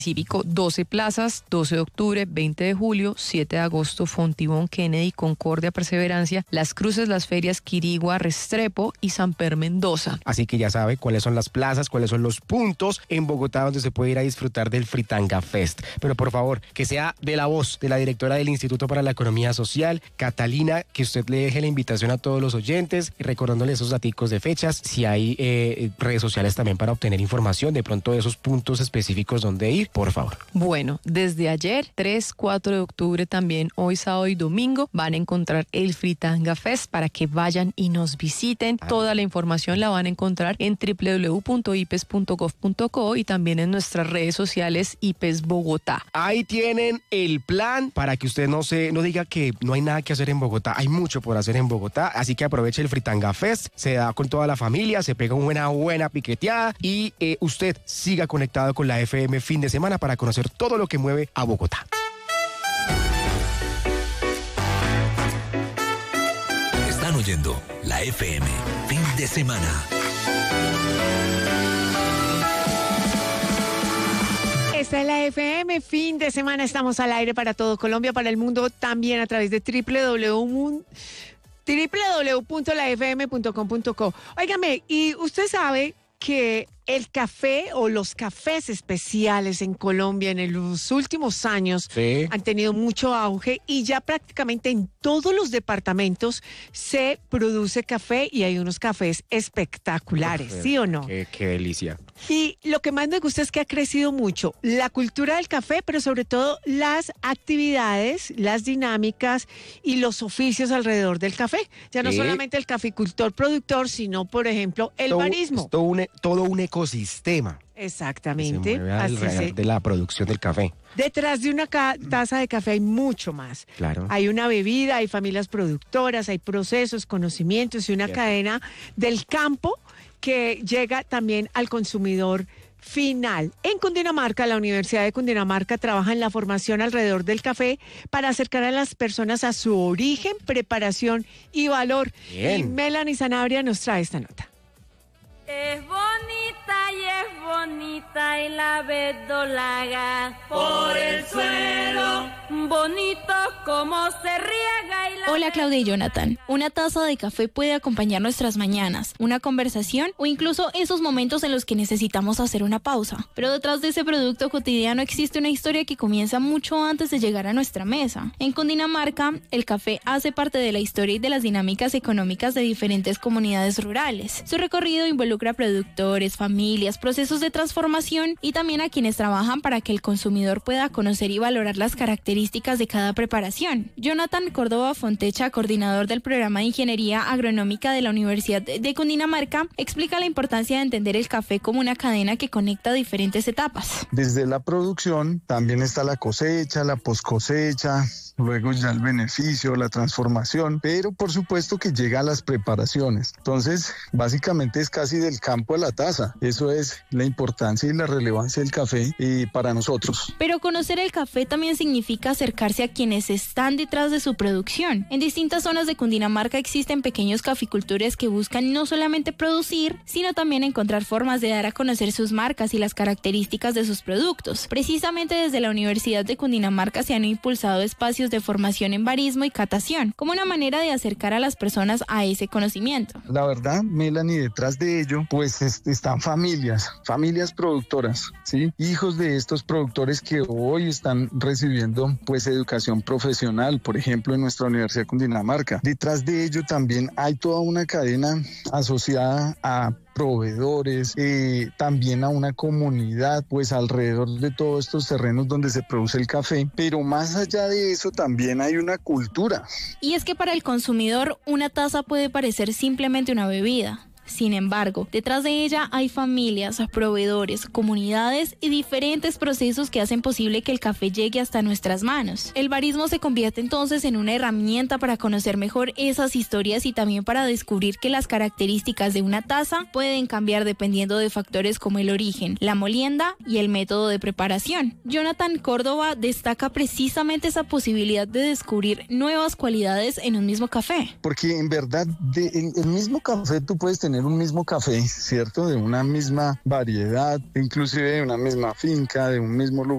Cívico, 12 plazas, 12 de octubre, 20 de julio, 7 de agosto, Fontibón, Kennedy, Concordia, Perseverancia, Las Cruces, Las Ferias, Quirigua, Restrepo y Samper Mendoza. Así que ya sabe cuáles son las plazas, cuáles son los puntos en Bogotá donde se puede ir a disfrutar del Fritanga Fest. Pero por favor, que sea de la voz de la directora del Instituto para la Economía Social, Catalina, que usted le deje la invitación a todos los oyentes y recordándole esos daticos de fechas, si hay redes sociales también para obtener información, de pronto de esos puntos específicos donde ir. Por favor. Bueno, desde ayer, 3, 4 de octubre también, hoy sábado y domingo, van a encontrar el Fritanga Fest para que vayan y nos visiten. Toda la información la van a encontrar en www.ipes.gov.co y también en nuestras redes sociales IPES Bogotá. Ahí tienen el plan para que usted no diga que no hay nada que hacer en Bogotá. Hay mucho por hacer en Bogotá, así que aproveche el Fritanga Fest, se da con toda la familia, se pega una buena piqueteada y usted siga conectado con la FM Fin de Semana para conocer todo lo que mueve a Bogotá. Están oyendo la FM Fin de Semana. Esta es la FM Fin de Semana. Estamos al aire para todo Colombia, para el mundo, también a través de www.lafm.com.co. Óigame, y usted sabe que el café o los cafés especiales en Colombia en los últimos años han tenido mucho auge y ya prácticamente en todos los departamentos se produce café y hay unos cafés espectaculares, ¿sí o no? Qué delicia. Y lo que más me gusta es que ha crecido mucho la cultura del café, pero sobre todo las actividades, las dinámicas y los oficios alrededor del café. Ya no solamente el caficultor productor, sino, por ejemplo, el barismo. Todo un ecosistema. Exactamente. Se mueve alrededor de la producción del café. Detrás de una taza de café hay mucho más. Claro. Hay una bebida, hay familias productoras, hay procesos, conocimientos y una cadena del campo que llega también al consumidor final. En Cundinamarca, la Universidad de Cundinamarca trabaja en la formación alrededor del café para acercar a las personas a su origen, preparación y valor. Bien. Y Melanie Sanabria nos trae esta nota. Es bonita y la verdolaga por el suelo, bonito como se riega y la... Hola Claudia y Jonathan. Una taza de café puede acompañar nuestras mañanas, una conversación o incluso esos momentos en los que necesitamos hacer una pausa. Pero detrás de ese producto cotidiano existe una historia que comienza mucho antes de llegar a nuestra mesa. En Cundinamarca, el café hace parte de la historia y de las dinámicas económicas de diferentes comunidades rurales. Su recorrido involucra a productores, familias, procesos de transformación y también a quienes trabajan para que el consumidor pueda conocer y valorar las características de cada preparación. Jonathan Córdoba Fontecha, coordinador del programa de Ingeniería Agronómica de la Universidad de Cundinamarca, explica la importancia de entender el café como una cadena que conecta diferentes etapas. Desde la producción también está la cosecha, la poscosecha, luego ya el beneficio, la transformación, pero por supuesto que llega a las preparaciones. Entonces, básicamente es casi del campo a la taza. Eso es la importancia y la relevancia del café para nosotros. Pero conocer el café también significa acercarse a quienes están detrás de su producción. En distintas zonas de Cundinamarca existen pequeños caficultores que buscan no solamente producir, sino también encontrar formas de dar a conocer sus marcas y las características de sus productos. Precisamente desde la Universidad de Cundinamarca se han impulsado espacios de formación en barismo y catación, como una manera de acercar a las personas a ese conocimiento. La verdad, Melanie, detrás de ello, pues están familias productoras, ¿sí? Hijos de estos productores que hoy están recibiendo pues educación profesional, por ejemplo, en nuestra Universidad de Cundinamarca. Detrás de ello también hay toda una cadena asociada a proveedores, también a una comunidad pues alrededor de todos estos terrenos donde se produce el café, pero más allá de eso también hay una cultura. Y es que para el consumidor una taza puede parecer simplemente una bebida. Sin embargo, detrás de ella hay familias, proveedores, comunidades y diferentes procesos que hacen posible que el café llegue hasta nuestras manos. El barismo se convierte entonces en una herramienta para conocer mejor esas historias y también para descubrir que las características de una taza pueden cambiar dependiendo de factores como el origen, la molienda y el método de preparación. Jonathan Córdoba destaca precisamente esa posibilidad de descubrir nuevas cualidades en un mismo café. Porque en verdad, en el mismo café tú puedes tener tener un mismo café, ¿cierto? De una misma variedad, inclusive de una misma finca, de un mismo lugar.